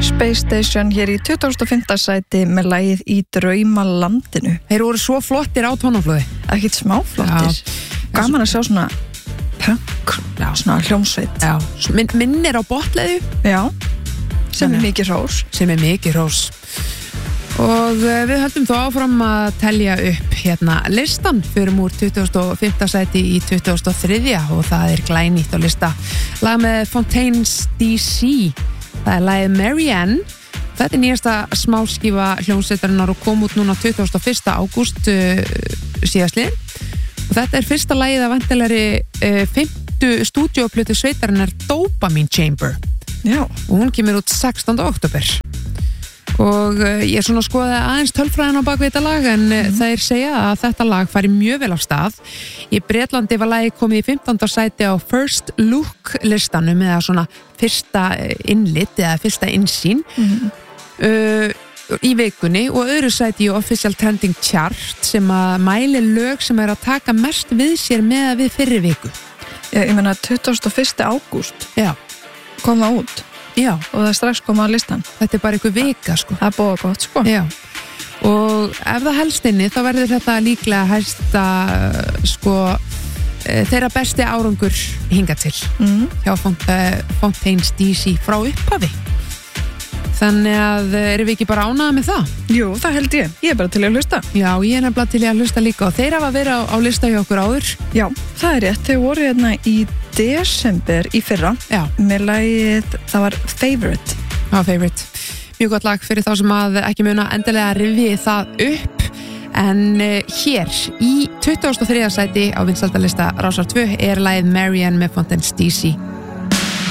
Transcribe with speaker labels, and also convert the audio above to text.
Speaker 1: Space Station hér í 2005. sæti með lagið Í draumalandinu.
Speaker 2: Þeir voru svo flottir á tónaflöði.
Speaker 1: Ekkert smá flottir. Gaman að sjá svona punk, svona hljómsveit.
Speaker 2: Já, minnir á botleðu.
Speaker 1: Já, sem er mikið hrós.
Speaker 2: Sem er mikið hrós. Og við höldum þó áfram að telja upp hérna listan, förum úr 2005. sæti í 2003. og það er glænýtt á lista. Lag með Fontaines DC. Það er lagið Marianne. Þetta er nýjasta smáskífa hljómsveitarinnar og kom út núna 21. ágúst síðastliðinn. Og þetta er fyrsta lagið af vantilegri 5. stúdíóplötu sveitarinnar Dopamine Chamber.
Speaker 1: Já.
Speaker 2: Og hún kemur út 16. október. Og ég er svona að skoða aðeins tölfræðin á bakvið þetta lag en þeir segja að þetta lag fari mjög vel af stað. Í Bretlandi var lagið komið í 15. sæti á First Look listanum eða svona fyrsta innlit eða fyrsta innsýn í vikunni og öðru sæti í Official Trending Chart sem að mæli lög sem er að taka mest við sér með við fyrri viku.
Speaker 1: Ég meina 21. ágúst
Speaker 2: Já.
Speaker 1: kom það út.
Speaker 2: Já.
Speaker 1: Og það strax kom á listan.
Speaker 2: Þetta er bara einhver vika sko.
Speaker 1: Það er búið gott sko.
Speaker 2: Já. Og ef það helst inni þá verður þetta líklega hæsta sko þeirra besti árangur hingað til hjá Fontaines DC frá upphafi. Þannig að erum við ekki bara ánægðir með það?
Speaker 1: Jú, það held ég. Ég er bara til að hlusta.
Speaker 2: Já, ég er nefnilega til að hlusta líka og þeir hafa verið á lista hjá okkur áður.
Speaker 1: Já, það er rétt. Þau voru hérna í desember í fyrra.
Speaker 2: Já.
Speaker 1: Með lagið, það var Favorite.
Speaker 2: Já, Favorite. Mjög gott lag fyrir þá sem að ekki muna endilega rifja það upp. En hér í 23. sæti á vinsældarlista Rásar 2 er lagið Marianne með Fontaines DC.